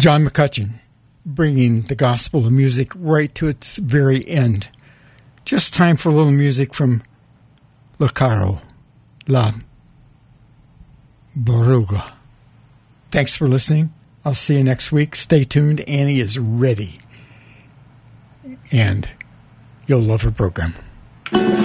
John McCutcheon, bringing the gospel of music right to its very end. Just time for a little music from Le Caro, La Boruga. Thanks for listening. I'll see you next week. Stay tuned. Annie is ready. And you'll love her program.